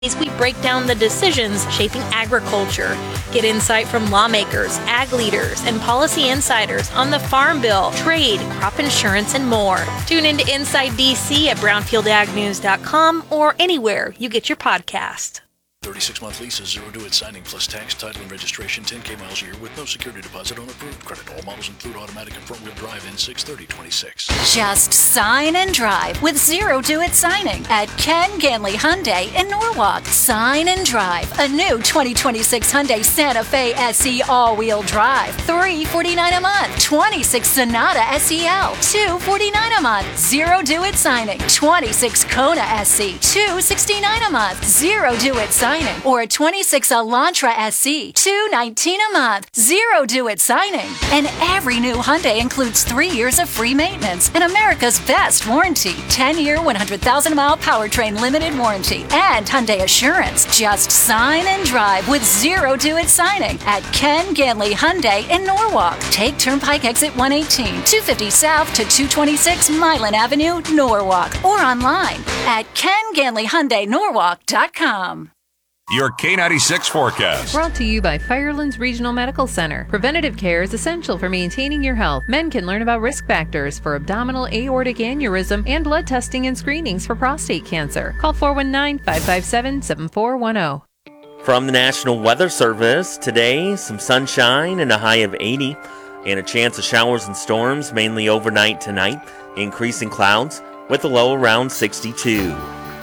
We break down the decisions shaping agriculture. Get insight from lawmakers, ag leaders, and policy insiders on the Farm Bill, trade, crop insurance, and more. Tune into Inside DC at brownfieldagnews.com or anywhere you get your podcast. 36-month leases, 0 due at signing, plus tax, title, and registration, 10K miles a year with no security deposit on approved credit. All models include automatic and front-wheel drive in 6/30/26. Just sign and drive with 0 due at signing at Ken Ganley Hyundai in Norwalk. Sign and drive a new 2026 Hyundai Santa Fe SE all-wheel drive. $349 a month. 26 Sonata SEL. $249 a month. 0 due at signing. 26 Kona SE. $269 a month. 0 due at signing. Or a 26 Elantra SE. $219 a month. 0 due at signing. And every new Hyundai includes 3 years of free maintenance and America's best warranty. 10-year, 100,000-mile powertrain limited warranty. And Hyundai Assurance. Just sign and drive with 0 due at signing at Ken Ganley Hyundai in Norwalk. Take Turnpike Exit 118, 250 South to 226 Milan Avenue, Norwalk. Or online at KenGanleyHyundaiNorwalk.com. Your K96 forecast. Brought to you by Firelands Regional Medical Center. Preventative care is essential for maintaining your health. Men can learn about risk factors for abdominal aortic aneurysm and blood testing and screenings for prostate cancer. Call 419-557-7410. From the National Weather Service, today, some sunshine and a high of 80, and a chance of showers and storms mainly overnight tonight, increasing clouds with a low around 62.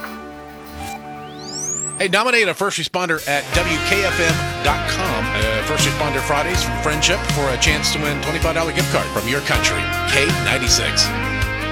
Hey, nominate a first responder at WKFM.com. First Responder Fridays from Friendship for a chance to win $25 gift card from your country. K96.